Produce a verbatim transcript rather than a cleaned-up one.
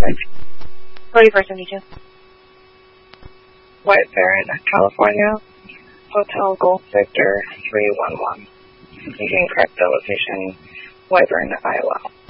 forty-four seventy-two. White Baron, California. Hotel Golf Victor three one one. You can correct the location, White Baron, Iowa.